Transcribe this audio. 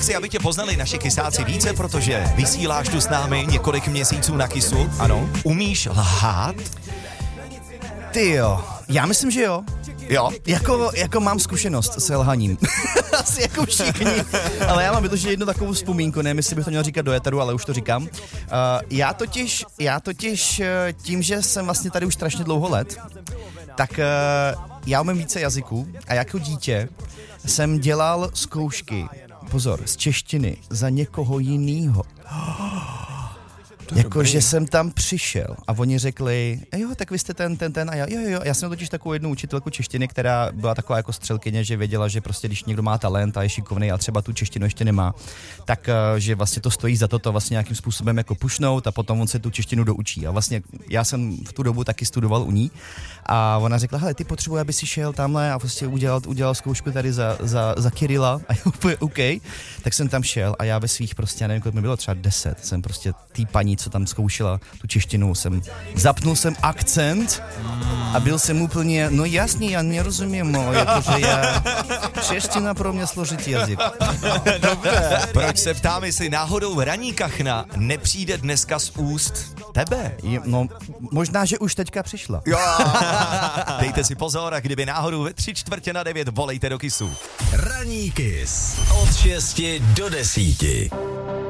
Chci, aby tě poznali naši kysáci více, protože vysíláš tu s námi několik měsíců na Kysu. Ano. Umíš lhát? Ty jo, já myslím, že jo. Jo. Jako mám zkušenost s lhaním. Asi jako všichni. Ale já mám vyloženě jednu takovou vzpomínku, nevím, jestli bych to měl říkat do éteru, ale už to říkám. Já totiž tím, že jsem vlastně tady už strašně dlouho let, tak já umím více jazyků a jako dítě jsem dělal zkoušky, pozor, z češtiny za někoho jinýho. Jakože jsem tam přišel a oni řekli, jo, tak vy jste ten a jo. Já jsem totiž takovou jednu učitelku češtiny, která byla taková jako střelkyně, že věděla, že prostě když někdo má talent a je šikovný a třeba tu češtinu ještě nemá, tak že vlastně to stojí za to vlastně nějakým způsobem jako pušnout a potom on se tu češtinu doučí. A vlastně já jsem v tu dobu taky studoval u ní a ona řekla, hele, ty potřebuje, aby si šel tamhle a prostě udělal zkoušku tady za Kirila a úplně OK. Tak jsem tam šel a já ve svých prostě, já nevím, kolik mi bylo, třeba 10, jsem prostě tý paní, co tam zkoušela tu češtinu, zapnul jsem akcent a byl jsem úplně, no jasně, já nerozumím, jakože čeština pro mě složitý jazyk. Dobře. Proč se ptám, jestli náhodou Ranní kachna nepřijde dneska z úst tebe? No, možná, že už teďka přišla. Jo. Dejte si pozor, a kdyby náhodou ve 8:45 volejte do Kysu. Ranní kys od 6 do 10.